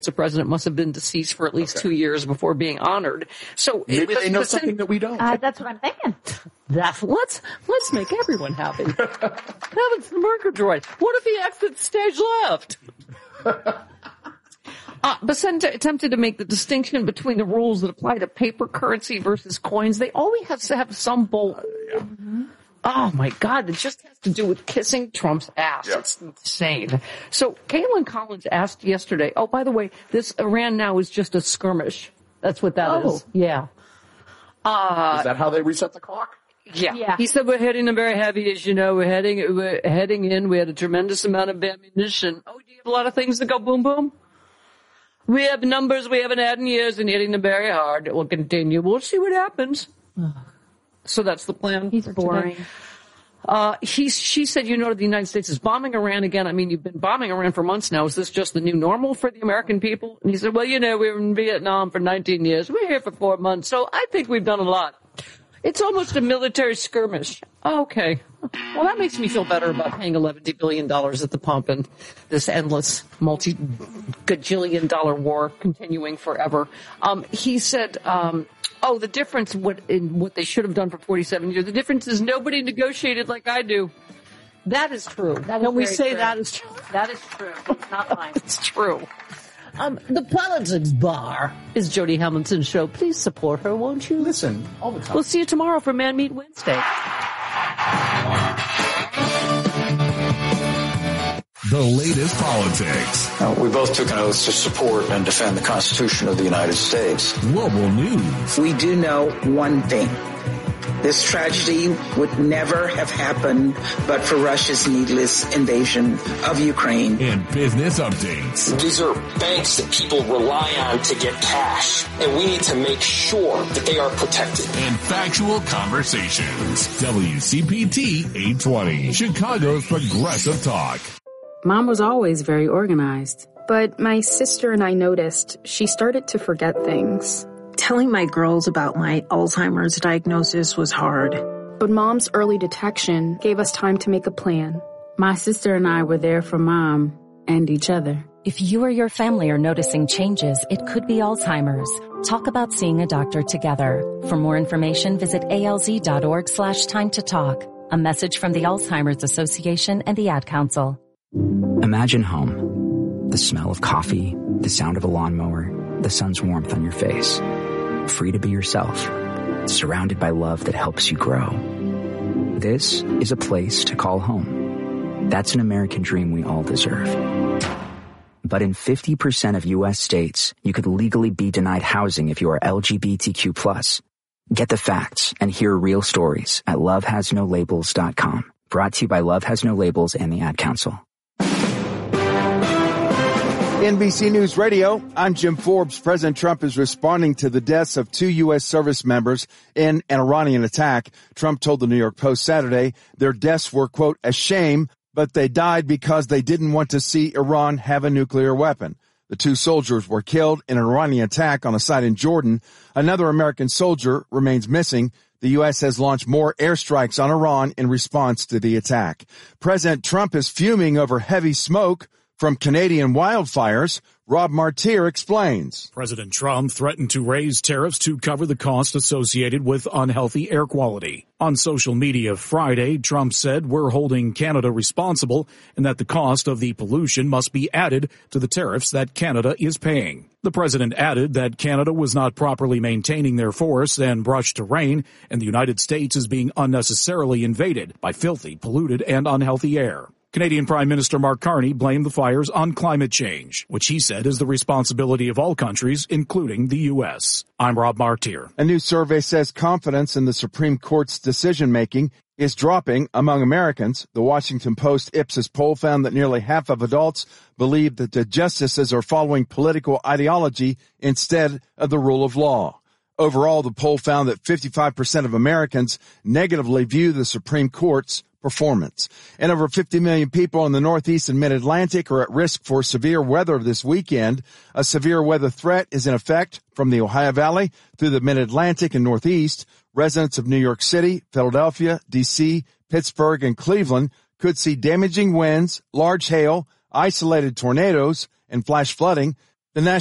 The president must have been deceased for at least 2 years before being honored. So maybe they know something that we don't. That's what I'm thinking. Let's make everyone happy. Heavens, the Murgatroyd. What if he exits stage left? Basenta attempted to make the distinction between the rules that apply to paper currency versus coins. They always have to have some bull. Oh my God, it just has to do with kissing Trump's ass. Yeah. It's insane. So Caitlin Collins asked yesterday, oh, by the way, this Iran now is just a skirmish. That's what that is. Yeah. Is that how they reset the clock? Yeah. He said we're hitting them very heavy, as you know. We're heading in. We had a tremendous amount of ammunition. Oh, do you have a lot of things that go boom boom? We have numbers we haven't had in years and hitting them very hard. It will continue. We'll see what happens. So that's the plan. He's boring. She said, the United States is bombing Iran again. I mean, you've been bombing Iran for months now. Is this just the new normal for the American people? And he said, well, we were in Vietnam for 19 years. We're here for 4 months. So I think we've done a lot. It's almost a military skirmish. Okay. Well, that makes me feel better about paying $11 billion at the pump and this endless multi-gajillion dollar war continuing forever. He said, the difference in what they should have done for 47 years, the difference is nobody negotiated like I do. That is true. When we say that is true. That is true. It's not mine. It's true. The Politics Bar is Jody Hamilton's show. Please support her, won't you? Listen, all the time. We'll see you tomorrow for Man Meet Wednesday. The latest politics. We both took an oath to support and defend the Constitution of the United States. Global news. We do know one thing. This tragedy would never have happened but for Russia's needless invasion of Ukraine. And business updates. These are banks that people rely on to get cash, and we need to make sure that they are protected. And factual conversations. WCPT 820, Chicago's Progressive Talk. Mom was always very organized. But my sister and I noticed she started to forget things. Telling my girls about my Alzheimer's diagnosis was hard. But Mom's early detection gave us time to make a plan. My sister and I were there for Mom and each other. If you or your family are noticing changes, it could be Alzheimer's. Talk about seeing a doctor together. For more information, visit alz.org/time to talk. A message from the Alzheimer's Association and the Ad Council. Imagine home. The smell of coffee, the sound of a lawnmower, the sun's warmth on your face. Free to be yourself, surrounded by love that helps you grow. This is a place to call home. That's an American dream we all deserve. But in 50% of U.S. states, you could legally be denied housing if you are LGBTQ+. Get the facts and hear real stories at lovehasnolabels.com. Brought to you by Love Has No Labels and the Ad Council. NBC News Radio, I'm Jim Forbes. President Trump is responding to the deaths of 2 U.S. service members in an Iranian attack. Trump told the New York Post Saturday their deaths were, quote, a shame, but they died because they didn't want to see Iran have a nuclear weapon. The 2 soldiers were killed in an Iranian attack on a site in Jordan. Another American soldier remains missing. The U.S. has launched more airstrikes on Iran in response to the attack. President Trump is fuming over heavy smoke from Canadian wildfires. Rob Martier explains. President Trump threatened to raise tariffs to cover the cost associated with unhealthy air quality. On social media Friday, Trump said we're holding Canada responsible and that the cost of the pollution must be added to the tariffs that Canada is paying. The president added that Canada was not properly maintaining their forests and brush terrain, and the United States is being unnecessarily invaded by filthy, polluted, and unhealthy air. Canadian Prime Minister Mark Carney blamed the fires on climate change, which he said is the responsibility of all countries, including the U.S. I'm Rob Martier. A new survey says confidence in the Supreme Court's decision-making is dropping among Americans. The Washington Post Ipsos poll found that nearly half of adults believe that the justices are following political ideology instead of the rule of law. Overall, the poll found that 55% of Americans negatively view the Supreme Court's performance. And over 50 million people in the Northeast and Mid-Atlantic are at risk for severe weather this weekend. A severe weather threat is in effect from the Ohio Valley through the Mid-Atlantic and Northeast. Residents of New York City, Philadelphia, D.C., Pittsburgh, and Cleveland could see damaging winds, large hail, isolated tornadoes, and flash flooding. The